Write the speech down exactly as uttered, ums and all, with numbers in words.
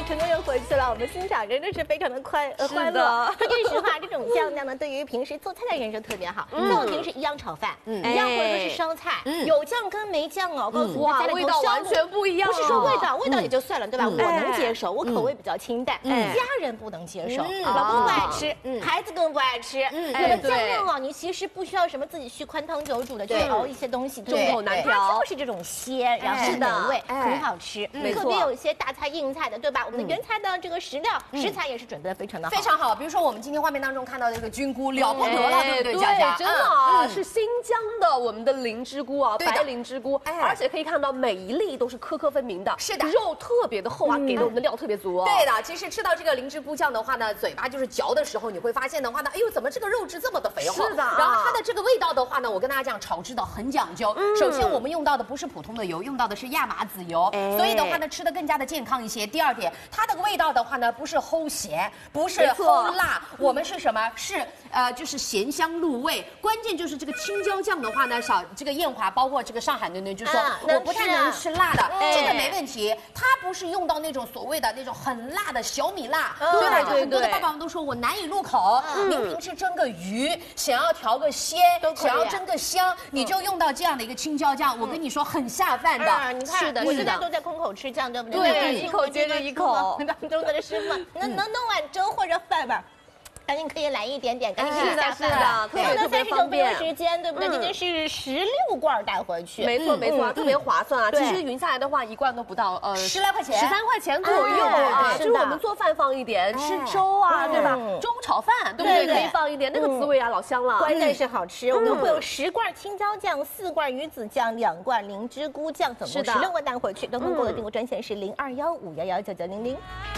成功又回去了，我们欣赏真的是非常的快呃欢乐。说句实话，这种酱料呢，对于平时做菜的人就特别好。像我平时一样炒饭，一样或者说是烧菜，有酱跟没酱哦，我告诉你， 哇，味道完全不一样。 不是说味道，味道也就算了，对吧？我能接受，我口味比较清淡，家人不能接受，老公不爱吃，孩子更不爱吃。那么酱料啊，你其实不需要什么自己去宽汤久煮的去熬一些东西， 众口难调， 就是这种鲜，然后美味，很好吃。特别有一些大菜硬菜的，对吧？我们的原材的这个食料食材也是准备的非常的好， 非常好。比如说我们今天画面当中看到的这个菌菇，了不得了，对不对？佳佳， 真的啊，是新疆的我们的灵芝菇啊，白灵芝菇，而且可以看到每一粒都是颗颗分明的，是的，肉特别的厚啊，给的我们的料特别足。 对的，其实吃到这个灵芝菇酱的话呢，嘴巴就是嚼的时候，你会发现的话呢，哎呦，怎么这个肉质这么的肥厚？是的。然后它的这个味道的话呢，我跟大家讲，炒制的很讲究。首先我们用到的不是普通的油，用到的是亚麻籽油，所以的话呢，吃的更加的健康一些。第二点，它的味道的话呢，不是齁咸，不是齁辣，我们是什么？是呃，就是咸香入味。关键就是这个青椒酱的话呢，小这个艳华，包括这个上海的呢，就说我不太能吃辣的，这个没问题。它不是用到那种所谓的那种很辣的小米辣，对吧？就很多的爸爸们都说我难以入口。您平时蒸个鱼，想要调个鲜，想要蒸个香，你就用到这样的一个青椒酱，我跟你说很下饭的。 你看，我现在都在空口吃酱，对不对？ 对，一口接着一口。 当中的师傅，那能弄碗粥或者饭吧。赶紧可以来一点点，赶紧可以下饭了。 特别特别方便， 时间对不对？今天是十六罐带回去， 没错没错，特别划算啊！其实匀下来的话，一罐都不到呃十来块钱， 十三块钱左右啊。就是我们做饭放一点，吃粥啊，对吧？粥炒饭对不对？可以放一点，那个滋味啊，老香了。 关键是好吃。我们会有十罐青椒酱，四罐鱼子酱，两罐灵芝菇酱，总共十六罐带回去。东方购的订购专线是零二幺五幺幺九九零零。